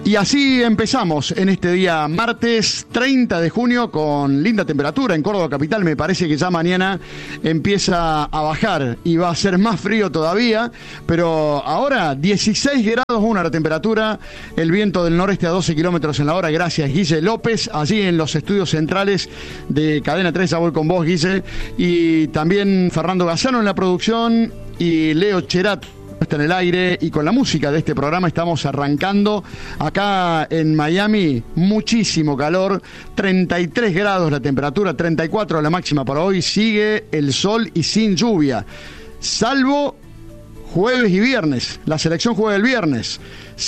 Y así empezamos en este día martes 30 de junio con linda temperatura en Córdoba capital. Me parece que ya mañana empieza a bajar y va a ser más frío todavía, pero ahora 16 grados una la temperatura, el viento del noreste a 12 kilómetros en la hora. Gracias, Guille López, allí en los estudios centrales de Cadena 3. Ya voy con vos, Guille, y también Fernando Gazzano en la producción y Leo Cherat está en el aire. Y con la música de este programa estamos arrancando acá en Miami. Muchísimo calor, 33 grados la temperatura, 34 la máxima para hoy. Sigue el sol y sin lluvia, salvo jueves y viernes. La selección juega el viernes,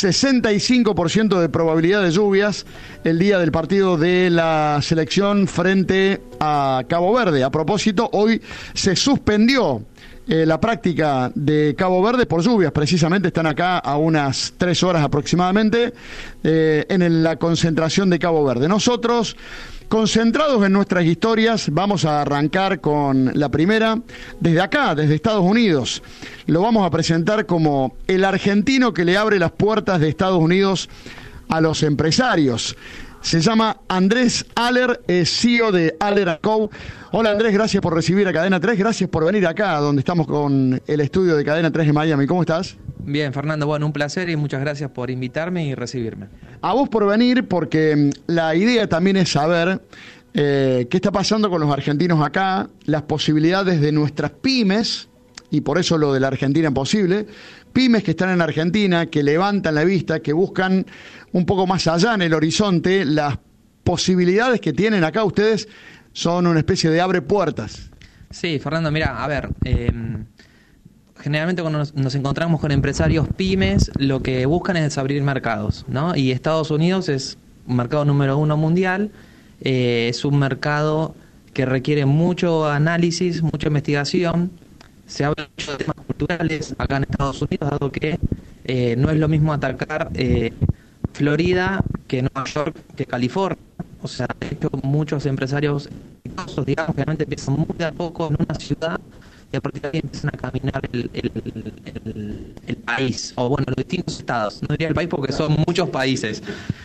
65% de probabilidad de lluvias el día del partido de la selección frente a Cabo Verde. A propósito, hoy se suspendió la práctica de Cabo Verde por lluvias. Precisamente están acá a unas 3 horas aproximadamente en la concentración de Cabo Verde. Nosotros, concentrados en nuestras historias, vamos a arrancar con la primera desde acá, desde Estados Unidos. Lo vamos a presentar como el argentino que le abre las puertas de Estados Unidos a los empresarios. Se llama Andrés Aller, es CEO de Aller & Co. Hola Andrés, gracias por recibir a Cadena 3, gracias por venir acá, donde estamos con el estudio de Cadena 3 en Miami. ¿Cómo estás? Bien, Fernando, bueno, un placer y muchas gracias por invitarme y recibirme. A vos por venir, porque la idea también es saber qué está pasando con los argentinos acá, las posibilidades de nuestras pymes, y por eso lo de la Argentina Imposible, pymes que están en Argentina, que levantan la vista, que buscan un poco más allá en el horizonte, las posibilidades que tienen acá ustedes son una especie de abre puertas. Sí, Fernando, mira, a ver, generalmente cuando nos encontramos con empresarios pymes, lo que buscan es abrir mercados, ¿no? Y Estados Unidos es un mercado número 1 mundial, es un mercado que requiere mucho análisis, mucha investigación. Se habla mucho de temas culturales acá en Estados Unidos, dado que no es lo mismo atacar Florida que Nueva York que California. O sea, de hecho, muchos empresarios exitosos, digamos, realmente empiezan muy de a poco en una ciudad y a partir de ahí empiezan a caminar el país, o bueno, los distintos estados. No diría el país porque son muchos países.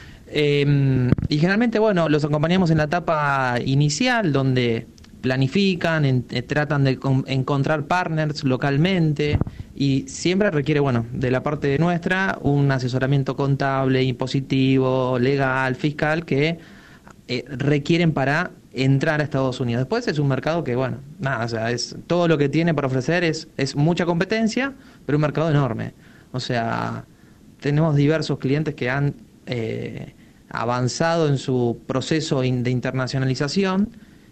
Y generalmente, bueno, los acompañamos en la etapa inicial, donde planifican, tratan de encontrar partners localmente y siempre requiere, bueno, de la parte nuestra, un asesoramiento contable, impositivo, legal, fiscal que requieren para entrar a Estados Unidos. Después es un mercado que, bueno, nada, o sea, es todo lo que tiene para ofrecer es mucha competencia, pero un mercado enorme. O sea, tenemos diversos clientes que han avanzado en su proceso de internacionalización.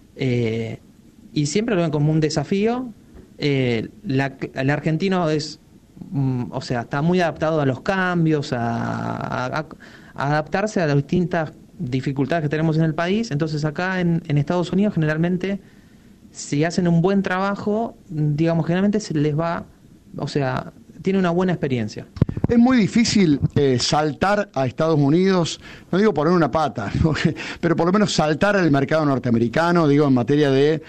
Y siempre lo ven como un desafío. El argentino es, o sea, está muy adaptado a los cambios, a adaptarse a las distintas dificultades que tenemos en el país. Entonces acá en Estados Unidos generalmente, si hacen un buen trabajo, digamos, generalmente se les va, o sea, tiene una buena experiencia. Es muy difícil saltar a Estados Unidos, no digo poner una pata, pero por lo menos saltar al mercado norteamericano. Digo, en materia de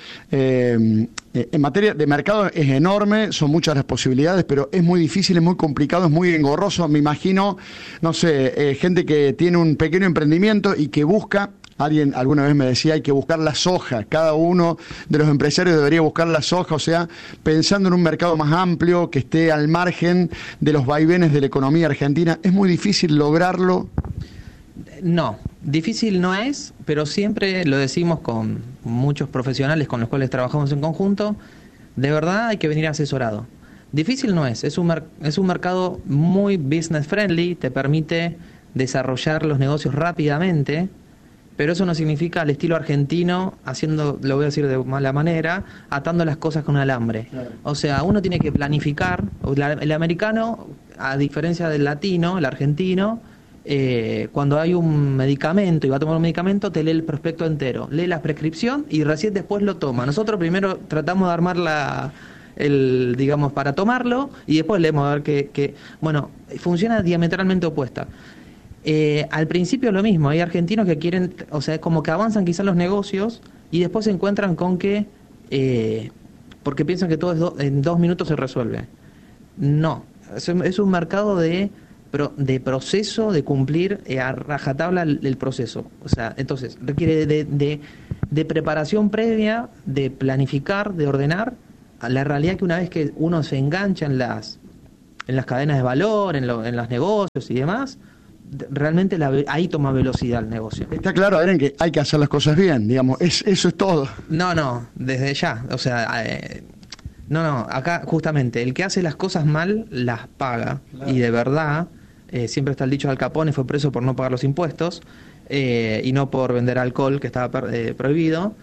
mercado es enorme, son muchas las posibilidades, pero es muy difícil, es muy complicado, es muy engorroso. Me imagino, no sé, gente que tiene un pequeño emprendimiento y que busca. Alguien alguna vez me decía, hay que buscar la soja. Cada uno de los empresarios debería buscar la soja, o sea, pensando en un mercado más amplio, que esté al margen de los vaivenes de la economía argentina. ¿Es muy difícil lograrlo? No, difícil no es, pero siempre lo decimos con muchos profesionales con los cuales trabajamos en conjunto, de verdad hay que venir asesorado. Difícil no es un mercado muy business friendly, te permite desarrollar los negocios rápidamente. Pero eso no significa al estilo argentino, haciendo, lo voy a decir de mala manera, atando las cosas con alambre. Claro. O sea, uno tiene que planificar. El americano, a diferencia del latino, el argentino, cuando hay un medicamento y va a tomar un medicamento, te lee el prospecto entero, lee la prescripción y recién después lo toma. Nosotros primero tratamos de armar digamos, para tomarlo y después leemos a ver que bueno, funciona diametralmente opuesta. Al principio lo mismo, hay argentinos que quieren, o sea, como que avanzan quizás los negocios y después se encuentran con que, porque piensan que todo en 2 minutos se resuelve. No, es un mercado de de proceso, de cumplir a rajatabla el proceso. O sea, entonces requiere de preparación previa, de planificar, de ordenar. A la realidad que una vez que uno se engancha en las cadenas de valor, en los negocios y demás, realmente ahí toma velocidad el negocio. Está claro, Adrián, que hay que hacer las cosas bien, digamos, eso es todo. No, desde ya, o sea, no, acá justamente el que hace las cosas mal las paga, claro. Y de verdad, siempre está el dicho de Al Capone, fue preso por no pagar los impuestos y no por vender alcohol, que estaba prohibido.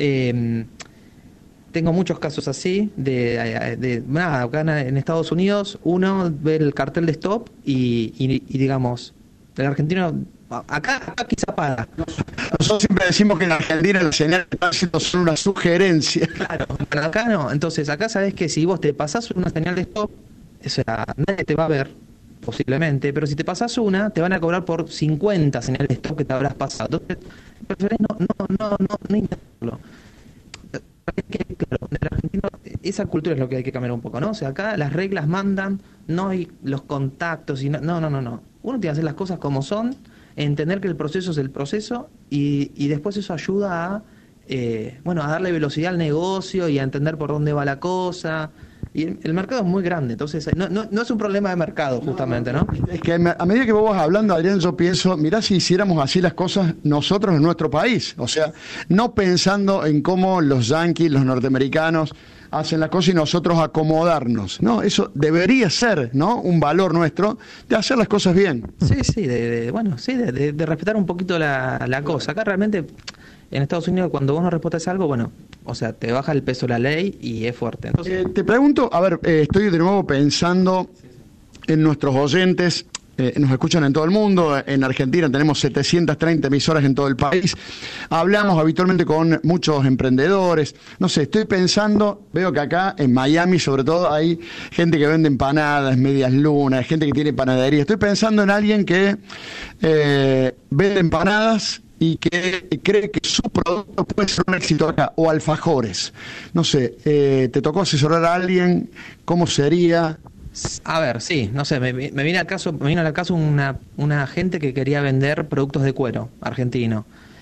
Tengo muchos casos así, nada, acá en Estados Unidos uno ve el cartel de stop y digamos, el argentino, acá quizá paga. Nosotros siempre decimos que en Argentina las señales de tránsito son una sugerencia. Claro, pero acá no. Entonces, acá sabes que si vos te pasás una señal de stop, o sea, nadie te va a ver, posiblemente, pero si te pasás una, te van a cobrar por 50 señales de stop que te habrás pasado. Entonces, preferís no intentarlo. Claro, en el argentino, esa cultura es lo que hay que cambiar un poco, ¿no? O sea, acá las reglas mandan, no hay los contactos y no. Uno tiene que hacer las cosas como son, entender que el proceso es el proceso y después eso ayuda a darle velocidad al negocio y a entender por dónde va la cosa. Y el mercado es muy grande, entonces no es un problema de mercado, justamente, ¿no? Es que a medida que vos vas hablando, Adrián, yo pienso, mirá si hiciéramos así las cosas nosotros en nuestro país, o sea, no pensando en cómo los yanquis, los norteamericanos hacen las cosas y nosotros acomodarnos, ¿no? Eso debería ser, ¿no? Un valor nuestro de hacer las cosas bien. Sí, de respetar un poquito la cosa. Acá realmente, en Estados Unidos, cuando vos no respetas algo, o sea, te baja el peso de la ley y es fuerte. Entonces, te pregunto, a ver, estoy de nuevo pensando en nuestros oyentes. Nos escuchan en todo el mundo. En Argentina tenemos 730 emisoras en todo el país. Hablamos habitualmente con muchos emprendedores. No sé, estoy pensando, veo que acá en Miami sobre todo hay gente que vende empanadas, medias lunas, gente que tiene panadería. Estoy pensando en alguien que vende empanadas y que cree que su producto puede ser un éxito acá, o alfajores. No sé, ¿te tocó asesorar a alguien? ¿Cómo sería? A ver, sí, no sé, me vino al caso una gente que quería vender productos de cuero argentino.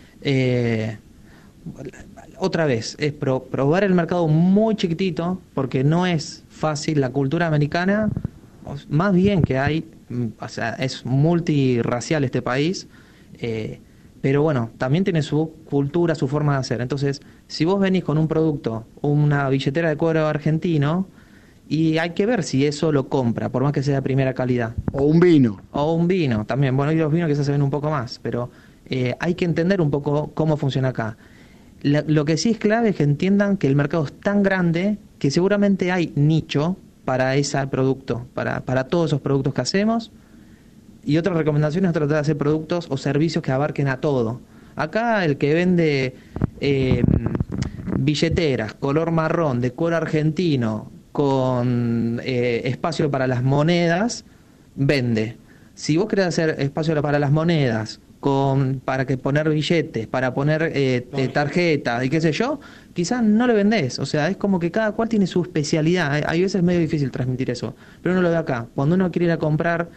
Otra vez, es probar el mercado muy chiquitito, porque no es fácil. La cultura americana, más bien que hay, o sea, es multirracial este país, pero bueno, también tiene su cultura, su forma de hacer. Entonces, si vos venís con un producto, una billetera de cuero argentino, y hay que ver si eso lo compra, por más que sea de primera calidad. O un vino. O un vino, también. Bueno, y los vinos quizás se ven un poco más, pero hay que entender un poco cómo funciona acá. Lo que sí es clave es que entiendan que el mercado es tan grande que seguramente hay nicho para ese producto, para todos esos productos que hacemos. Y otra recomendación es tratar de hacer productos o servicios que abarquen a todo. Acá el que vende billeteras, color marrón, de cuero argentino, con espacio para las monedas, vende. Si vos querés hacer espacio para las monedas, para que poner billetes, para poner tarjetas y qué sé yo, quizás no le vendés. O sea, es como que cada cual tiene su especialidad. Hay veces medio difícil transmitir eso, pero uno lo ve acá. Cuando uno quiere ir a comprar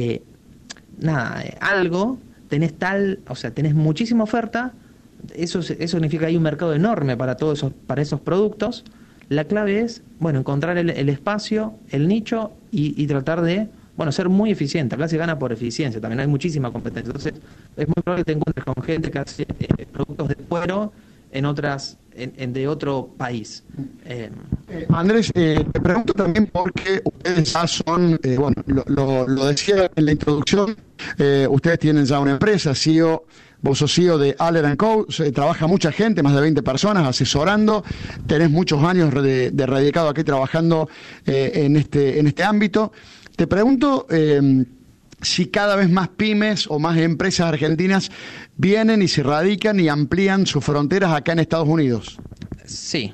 algo, tenés muchísima oferta. Eso significa que hay un mercado enorme para esos productos. La clave es, encontrar el espacio, el nicho y tratar de, ser muy eficiente. Acá se gana por eficiencia, también hay muchísima competencia. Entonces, es muy probable que te encuentres con gente que hace productos de cuero de otro país. Andrés, te pregunto también porque ustedes ya son, lo decía en la introducción, ustedes tienen ya una empresa, CEO. Vos sos CEO de Aller & Co, trabaja mucha gente, más de 20 personas asesorando, tenés muchos años de radicado aquí trabajando en este ámbito. Te pregunto si cada vez más pymes o más empresas argentinas vienen y se radican y amplían sus fronteras acá en Estados Unidos. Sí.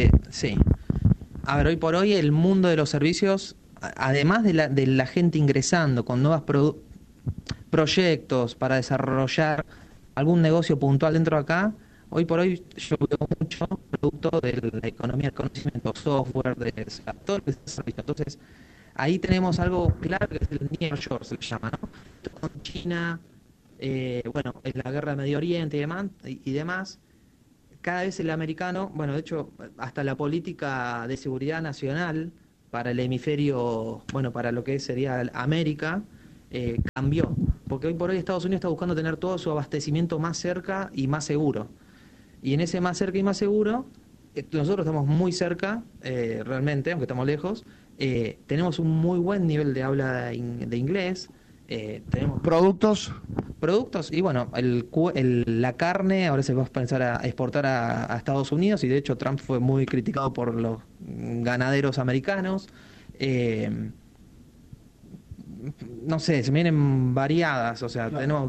A ver, hoy por hoy el mundo de los servicios, además de la gente ingresando con nuevos proyectos para desarrollar algún negocio puntual dentro de acá, hoy por hoy yo veo mucho producto de la economía del conocimiento, software, todo lo que es servicio. Entonces, ahí tenemos algo claro que es el nearshore, se le llama, ¿no? Con China, bueno, en la guerra de Medio Oriente y demás, cada vez el americano, bueno, de hecho, hasta la política de seguridad nacional para el hemisferio, bueno, para lo que sería América, cambió. Porque hoy por hoy Estados Unidos está buscando tener todo su abastecimiento más cerca y más seguro. Y en ese más cerca y más seguro, nosotros estamos muy cerca, realmente, aunque estamos lejos, tenemos un muy buen nivel de habla de inglés, tenemos productos y bueno, la carne ahora se va a pensar a exportar a Estados Unidos y de hecho Trump fue muy criticado por los ganaderos americanos. No sé, se vienen variadas, o sea, tenemos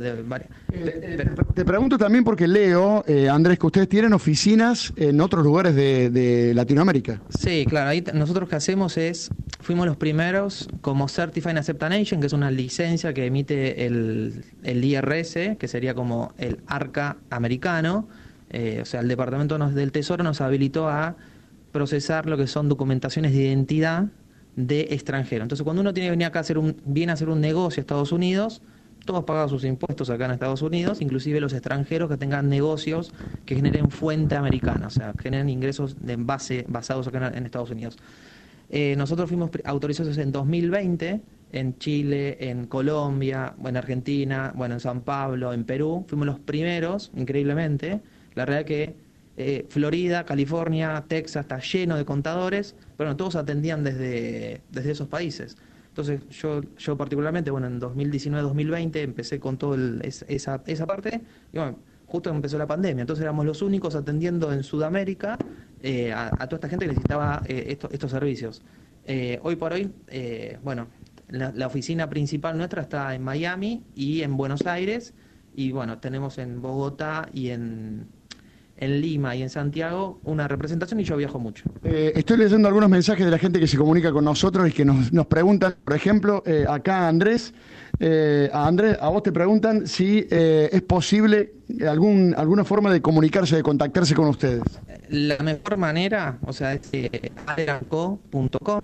Te pregunto también porque leo, Andrés, que ustedes tienen oficinas en otros lugares de Latinoamérica. Sí, claro, ahí nosotros que hacemos fuimos los primeros como Certified Acceptance Nation, que es una licencia que emite el IRS, que sería como el ARCA americano, o sea, el Departamento del Tesoro nos habilitó a procesar lo que son documentaciones de identidad de extranjero. Entonces, cuando uno tiene que venir acá viene a hacer un negocio a Estados Unidos, todos pagan sus impuestos acá en Estados Unidos, inclusive los extranjeros que tengan negocios que generen fuente americana, o sea, generen ingresos basados acá en Estados Unidos. Nosotros fuimos autorizados en 2020 en Chile, en Colombia, en Argentina, en San Pablo, en Perú. Fuimos los primeros, increíblemente. La realidad que Florida, California, Texas está lleno de contadores, pero no todos atendían desde esos países. Entonces yo particularmente, en 2019-2020 empecé con toda esa parte y justo empezó la pandemia, entonces éramos los únicos atendiendo en Sudamérica a toda esta gente que necesitaba estos servicios. Hoy por hoy, la oficina principal nuestra está en Miami y en Buenos Aires y tenemos en Bogotá y en Lima y en Santiago una representación y yo viajo mucho. Estoy leyendo algunos mensajes de la gente que se comunica con nosotros y que nos preguntan, por ejemplo, acá Andrés, a vos te preguntan si es posible alguna forma de comunicarse, de contactarse con ustedes. La mejor manera, es aleranco.com.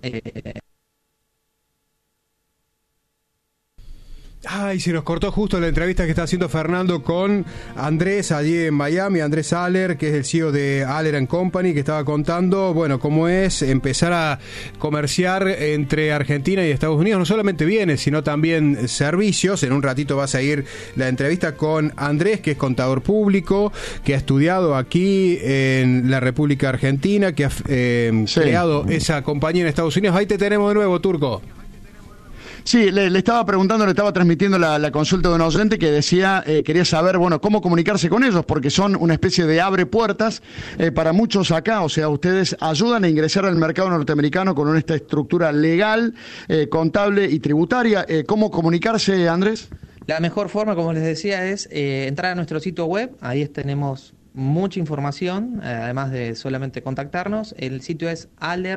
Ay, se nos cortó justo la entrevista que está haciendo Fernando con Andrés allí en Miami, Andrés Aller, que es el CEO de Aller & Company, que estaba contando, cómo es empezar a comerciar entre Argentina y Estados Unidos, no solamente bienes, sino también servicios. En un ratito va a seguir la entrevista con Andrés, que es contador público, que ha estudiado aquí en la República Argentina, que ha creado esa compañía en Estados Unidos. Ahí te tenemos de nuevo, Turco. Sí, le estaba preguntando, le estaba transmitiendo la consulta de un oyente que decía, quería saber, cómo comunicarse con ellos, porque son una especie de abre puertas para muchos acá, o sea, ustedes ayudan a ingresar al mercado norteamericano con esta estructura legal, contable y tributaria. ¿Cómo comunicarse, Andrés? La mejor forma, como les decía, es entrar a nuestro sitio web, ahí tenemos mucha información, además de solamente contactarnos. El sitio es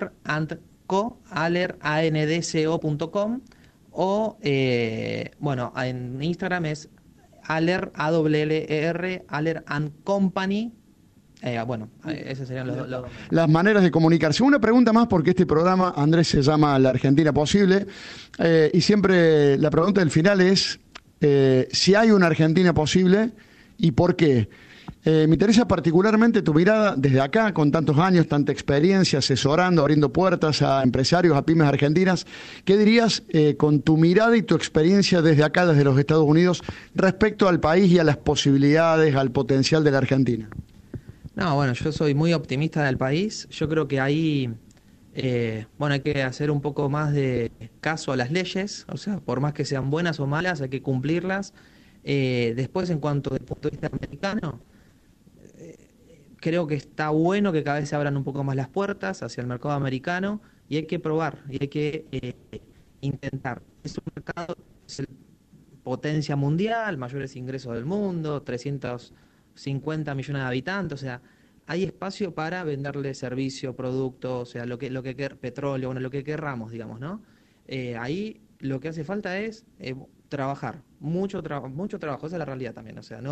allerandco.com. O, en Instagram es Aller, AWLER, Aller & Company. Esas serían las maneras de comunicarse. Una pregunta más, porque este programa, Andrés, se llama La Argentina Posible, y siempre la pregunta del final es si hay una Argentina posible y por qué. Me interesa particularmente tu mirada desde acá, con tantos años, tanta experiencia, asesorando, abriendo puertas a empresarios, a pymes argentinas. ¿Qué dirías con tu mirada y tu experiencia desde acá, desde los Estados Unidos, respecto al país y a las posibilidades, al potencial de la Argentina? No, yo soy muy optimista del país. Yo creo que ahí, hay que hacer un poco más de caso a las leyes. O sea, por más que sean buenas o malas, hay que cumplirlas. Después, en cuanto del punto de vista americano, creo que está bueno que cada vez se abran un poco más las puertas hacia el mercado americano y hay que probar y hay que intentar. Es un mercado, es potencia mundial, mayores ingresos del mundo, 350 millones de habitantes, o sea, hay espacio para venderle servicio, producto, o sea, petróleo, lo que querramos, digamos, ¿no? Ahí lo que hace falta es trabajar, mucho trabajo, esa es la realidad también, o sea,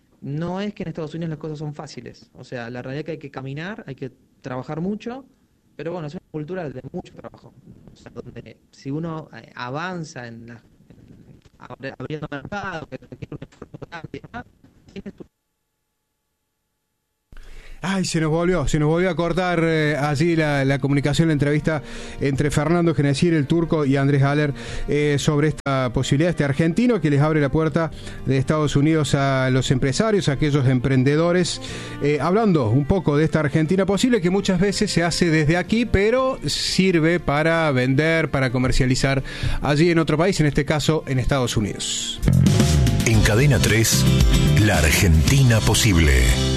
no es que en Estados Unidos las cosas son fáciles, o sea, la realidad es que hay que caminar, hay que trabajar mucho Pero bueno, es una cultura de mucho trabajo. O sea, donde si uno avanza abriendo mercado, que requiere un esfuerzo grande, tienes tu... Ay, se nos volvió a cortar allí la comunicación, la entrevista entre Fernando Genesier, el turco, y Andrés Haller sobre esta posibilidad, este argentino que les abre la puerta de Estados Unidos a los empresarios, a aquellos emprendedores, hablando un poco de esta Argentina posible que muchas veces se hace desde aquí, pero sirve para vender, para comercializar allí en otro país, en este caso en Estados Unidos. En Cadena 3, la Argentina posible.